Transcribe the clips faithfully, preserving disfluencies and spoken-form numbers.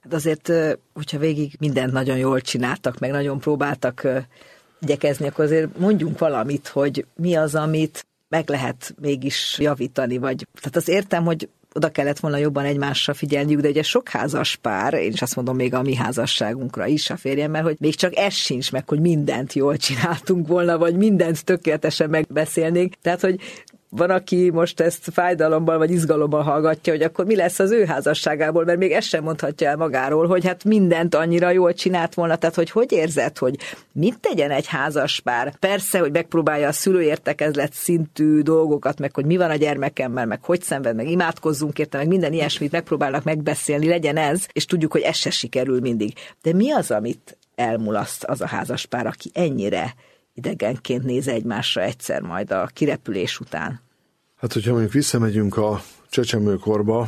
Hát azért, hogyha végig mindent nagyon jól csináltak, meg nagyon próbáltak igyekezni, akkor azért mondjunk valamit, hogy mi az, amit meg lehet mégis javítani, vagy tehát az értem, hogy oda kellett volna jobban egymásra figyelniük, de ugye sok házas pár, én is azt mondom még a mi házasságunkra is a férjemmel, hogy még csak ez sincs meg, hogy mindent jól csináltunk volna, vagy mindent tökéletesen megbeszélnénk. Tehát, hogy van, aki most ezt fájdalommal vagy izgalommal hallgatja, hogy akkor mi lesz az ő házasságából, mert még ezt sem mondhatja el magáról, hogy hát mindent annyira jól csinált volna. Tehát, hogy hogy érzed, hogy mit tegyen egy házaspár? Persze, hogy megpróbálja a szülőértekezlet szintű dolgokat, meg hogy mi van a gyermekemmel, meg hogy szenved, meg imádkozzunk érte, meg minden ilyesmit megpróbálnak megbeszélni, legyen ez, és tudjuk, hogy ez se sikerül mindig. De mi az, amit elmulaszt az a házaspár, aki ennyire idegenként néz egymásra egyszer majd a kirepülés után? Hát, hogyha mondjuk visszamegyünk a csecsemőkorba,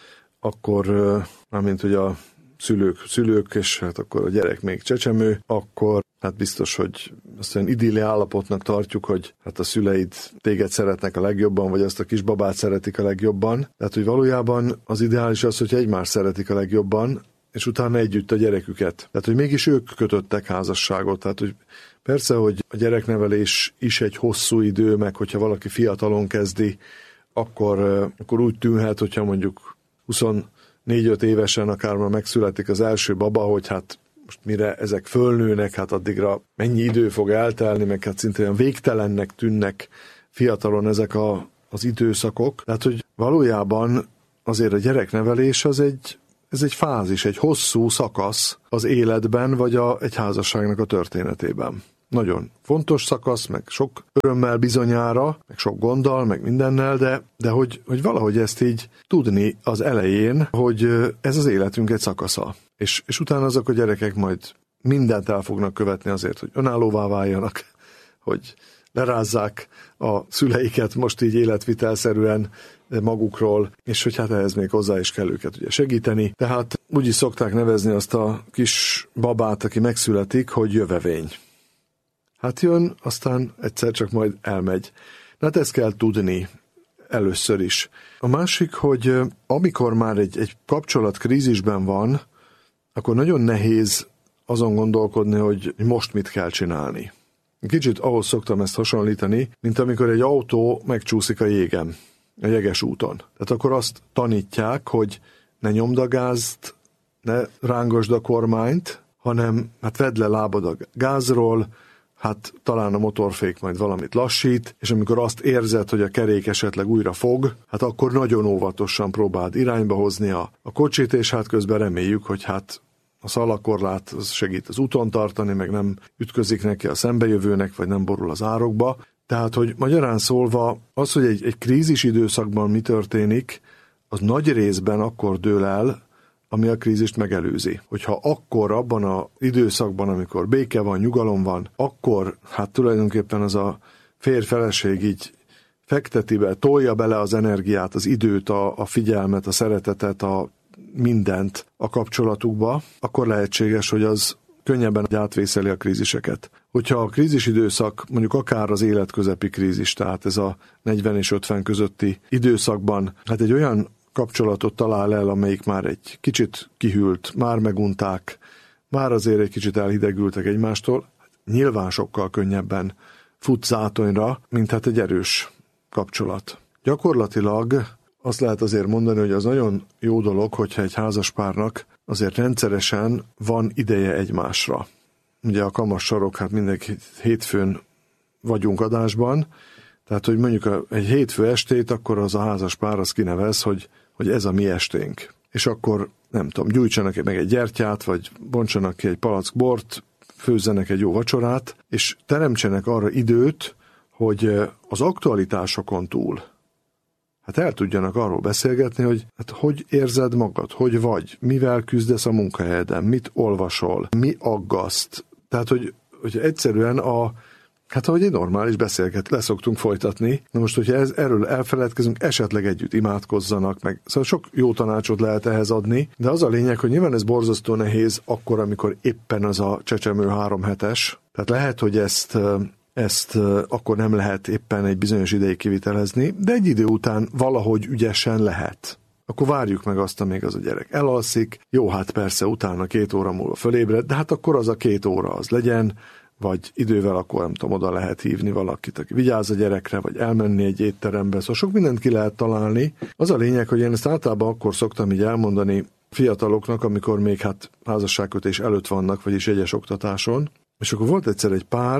akkor, mármint hogy a szülők, szülők, és hát akkor a gyerek még csecsemő, akkor hát biztos, hogy azt olyan idilli állapotnak tartjuk, hogy hát a szüleid téged szeretnek a legjobban, vagy azt a kisbabát szeretik a legjobban. Tehát, hogy valójában az ideális az, hogy egymást szeretik a legjobban, és utána együtt a gyereküket. Tehát, hogy mégis ők kötöttek házasságot. Tehát, hogy persze, hogy a gyereknevelés is egy hosszú idő, meg hogyha valaki fiatalon kezdi, akkor, akkor úgy tűnhet, hogyha mondjuk huszonnégy-öt évesen akár már megszületik az első baba, hogy hát most mire ezek fölnőnek, hát addigra mennyi idő fog eltelni, meg hát szinte olyan végtelennek tűnnek fiatalon ezek a, az időszakok. Tehát, hogy valójában azért a gyereknevelés az egy Ez egy fázis, egy hosszú szakasz az életben, vagy a, egy házasságnak a történetében. Nagyon fontos szakasz, meg sok örömmel bizonyára, meg sok gonddal, meg mindennel, de, de hogy, hogy valahogy ezt így tudni az elején, hogy ez az életünk egy szakasza. És, és utána azok a gyerekek majd mindent el fognak követni azért, hogy önállóvá váljanak, hogy lerázzák a szüleiket most így életvitelszerűen magukról, és hogy hát ehhez még hozzá is kell őket ugye segíteni. Tehát úgy is szokták nevezni azt a kis babát, aki megszületik, hogy jövevény. Hát jön, aztán egyszer csak majd elmegy. Na hát ezt kell tudni először is. A másik, hogy amikor már egy, egy kapcsolat krízisben van, akkor nagyon nehéz azon gondolkodni, hogy most mit kell csinálni. Kicsit ahhoz szoktam ezt hasonlítani, mint amikor egy autó megcsúszik a jégen, a jeges úton. Tehát akkor azt tanítják, hogy ne nyomd a gázt, ne rángasd a kormányt, hanem hát vedd le lábad a gázról, hát talán a motorfék majd valamit lassít, és amikor azt érzed, hogy a kerék esetleg újra fog, hát akkor nagyon óvatosan próbáld irányba hozni a, a kocsit, és hát közben reméljük, hogy hát a szalakorlát az segít az úton tartani, meg nem ütközik neki a szembejövőnek, vagy nem borul az árokba. Tehát, hogy magyarán szólva, az, hogy egy, egy krízis időszakban mi történik, az nagy részben akkor dől el, ami a krízist megelőzi. Hogyha akkor abban az időszakban, amikor béke van, nyugalom van, akkor hát tulajdonképpen az a férj-feleség így fekteti be, tolja bele az energiát, az időt, a, a figyelmet, a szeretetet, a mindent a kapcsolatukba, akkor lehetséges, hogy az könnyebben átvészeli a kríziseket. Hogyha a krízis időszak, mondjuk akár az életközepi krízis, tehát ez a negyven és ötven közötti időszakban, hát egy olyan kapcsolatot talál el, amelyik már egy kicsit kihűlt, már megunták, már azért egy kicsit elhidegültek egymástól, nyilván sokkal könnyebben fut zátonyra, mint hát egy erős kapcsolat. Gyakorlatilag azt lehet azért mondani, hogy az nagyon jó dolog, hogyha egy házaspárnak azért rendszeresen van ideje egymásra. Ugye a Kamas Sarok, hát mindenki hétfőn vagyunk adásban, tehát hogy mondjuk egy hétfő estét, akkor az a házaspár az kinevez, hogy, hogy ez a mi esténk. És akkor nem tudom, gyújtsanak meg egy gyertyát, vagy bontsanak ki egy palack bort, főzzenek egy jó vacsorát, és teremtsenek arra időt, hogy az aktualitásokon túl hát el tudjanak arról beszélgetni, hogy hát hogy érzed magad, hogy vagy, mivel küzdesz a munkahelyeden, mit olvasol, mi aggaszt. Tehát, hogy, hogy egyszerűen a, hát ahogy egy normális beszélget leszoktunk folytatni. Na most, hogyha ez, erről elfeledkezünk, esetleg együtt imádkozzanak, meg szóval sok jó tanácsot lehet ehhez adni, de az a lényeg, hogy nyilván ez borzasztó nehéz akkor, amikor éppen az a csecsemő három hetes. Tehát lehet, hogy ezt Ezt akkor nem lehet éppen egy bizonyos ideig kivitelezni, de egy idő után valahogy ügyesen lehet. akkor várjuk meg azt, amíg az a gyerek elalszik. Jó, hát persze utána két óra múlva fölébred, de hát akkor az a két óra az legyen, vagy idővel akkor nem tudom, oda lehet hívni valakit, aki vigyáz a gyerekre, vagy elmenni egy étterembe, szóval sok mindent ki lehet találni. Az a lényeg, hogy én ezt általában akkor szoktam így elmondani fiataloknak, amikor még hát házasságkötés előtt vannak, vagyis egyes oktatáson, és akkor volt egyszer egy pár,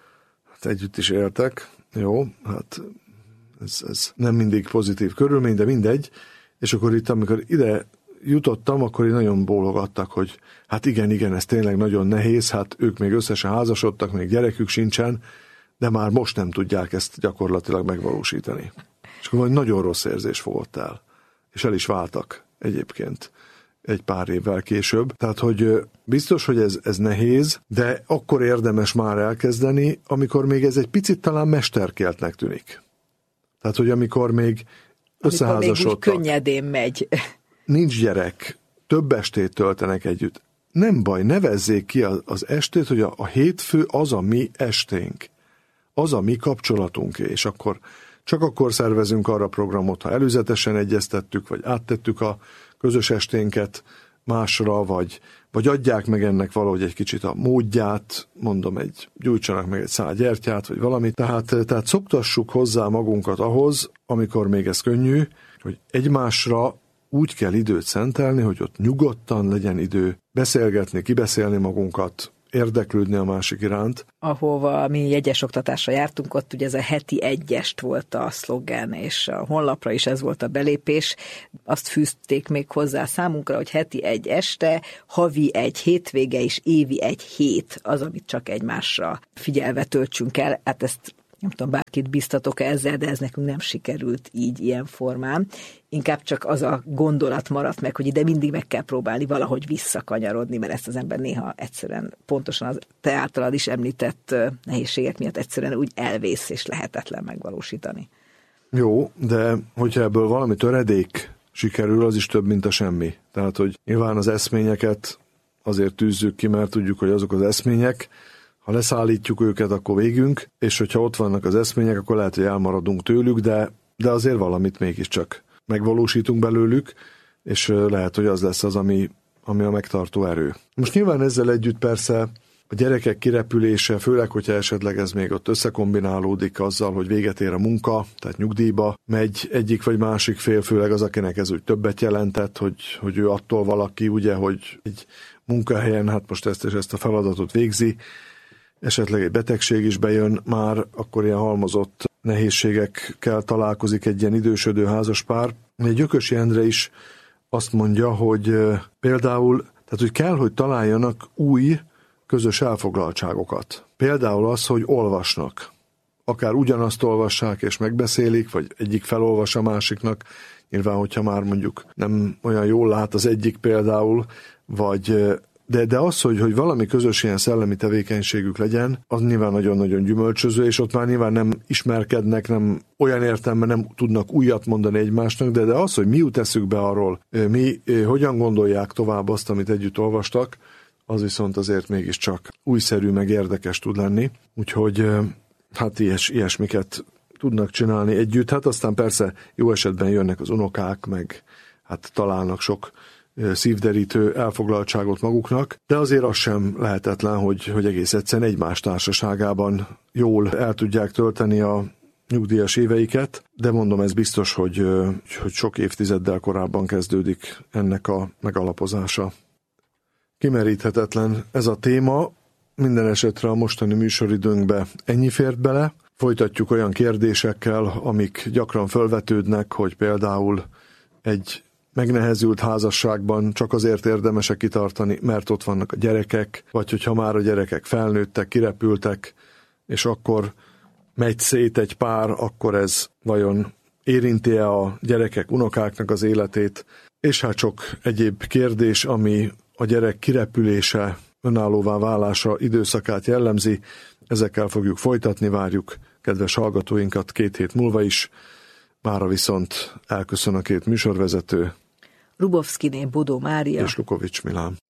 hát együtt is éltek, jó, hát ez, ez nem mindig pozitív körülmény, de mindegy, és akkor itt, amikor ide jutottam, akkor így nagyon bólogattak, hogy hát igen, igen, ez tényleg nagyon nehéz, hát ők még összesen házasodtak, még gyerekük sincsen, de már most nem tudják ezt gyakorlatilag megvalósítani. És akkor nagyon rossz érzés fogott el. És el is váltak egyébként egy pár évvel később. Tehát, hogy biztos, hogy ez, ez nehéz, de akkor érdemes már elkezdeni, amikor még ez egy picit talán mesterkéltnek tűnik. Tehát, hogy amikor még összeházasodtak. Amikor még úgy könnyedén megy. Nincs gyerek, több estét töltenek együtt. Nem baj, nevezzék ki az estét, hogy a, a hétfő az a mi esténk. Az a mi kapcsolatunk, és akkor csak akkor szervezünk arra programot, ha előzetesen egyeztettük, vagy áttettük a közös esténket másra, vagy, vagy adják meg ennek valahogy egy kicsit a módját, mondom, egy gyújtsanak meg egy szál gyertyát, vagy valamit. Tehát, tehát szoktassuk hozzá magunkat ahhoz, amikor még ez könnyű, hogy egymásra úgy kell időt szentelni, hogy ott nyugodtan legyen idő beszélgetni, kibeszélni magunkat, érdeklődni a másik iránt. Ahova mi jegyes oktatásra jártunk, ott ugye ez a heti egyest volt a szlogen, és a honlapra is ez volt a belépés. Azt fűzték még hozzá számunkra, hogy heti egy este, havi egy hétvége és évi egy hét az, amit csak egymásra figyelve töltsünk el. Hát ezt nem tudom, bárkit biztatok ezzel, de ez nekünk nem sikerült így, ilyen formán. Inkább csak az a gondolat maradt meg, hogy ide mindig meg kell próbálni valahogy visszakanyarodni, mert ezt az ember néha egyszerűen, pontosan az te általad is említett nehézségek miatt egyszerűen úgy elvész és lehetetlen megvalósítani. Jó, de hogyha ebből valami töredék sikerül, az is több, mint a semmi. Tehát, hogy nyilván az eszményeket azért tűzzük ki, mert tudjuk, hogy azok az eszmények, ha leszállítjuk őket, akkor végünk, és hogyha ott vannak az eszmények, akkor lehet, hogy elmaradunk tőlük, de, de azért valamit mégiscsak megvalósítunk belőlük, és lehet, hogy az lesz az, ami, ami a megtartó erő. Most nyilván ezzel együtt persze a gyerekek kirepülése, főleg, hogyha esetleg ez még ott összekombinálódik azzal, hogy véget ér a munka, tehát nyugdíjba megy egyik vagy másik fél, főleg az, akinek ez úgy többet jelentett, hogy, hogy ő attól valaki, ugye, hogy egy munkahelyen, hát most ezt és ezt a feladatot végzi, esetleg egy betegség is bejön már, akkor ilyen halmozott nehézségekkel találkozik egy ilyen idősödő házaspár. Egy Gyökösi Endre is azt mondja, hogy például, tehát hogy kell, hogy találjanak új közös elfoglaltságokat. Például az, hogy olvasnak. Akár ugyanazt olvassák és megbeszélik, vagy egyik felolvas a másiknak. Nyilván, hogyha már mondjuk nem olyan jól lát az egyik például, vagy De, de az, hogy, hogy valami közös ilyen szellemi tevékenységük legyen, az nyilván nagyon-nagyon gyümölcsöző, és ott már nyilván nem ismerkednek, nem olyan értelemben nem tudnak újat mondani egymásnak, de, de az, hogy mi jut eszükbe arról, mi hogyan gondolják tovább azt, amit együtt olvastak, az viszont azért mégiscsak újszerű, meg érdekes tud lenni. Úgyhogy hát ilyes, ilyesmiket tudnak csinálni együtt. Hát aztán persze jó esetben jönnek az unokák, meg hát találnak sok szívderítő elfoglaltságot maguknak, de azért az sem lehetetlen, hogy, hogy egész egyszerűen egymás társaságában jól el tudják tölteni a nyugdíjas éveiket, de mondom, ez biztos, hogy, hogy sok évtizeddel korábban kezdődik ennek a megalapozása. Kimeríthetetlen ez a téma, minden esetre a mostani műsoridőnkbe ennyi fért bele. Folytatjuk olyan kérdésekkel, amik gyakran felvetődnek, hogy például egy megnehezült házasságban csak azért érdemes kitartani, mert ott vannak a gyerekek, vagy hogyha már a gyerekek felnőttek, kirepültek, és akkor megy szét egy pár, akkor ez vajon érinti-e a gyerekek, unokáknak az életét, és hát sok egyéb kérdés, ami a gyerek kirepülése, önállóvá válása időszakát jellemzi, ezekkel fogjuk folytatni, várjuk kedves hallgatóinkat két hét múlva is, mára viszont elköszön a két műsorvezető, Rubovszkiné Bodó Mária és Lukovics Milán.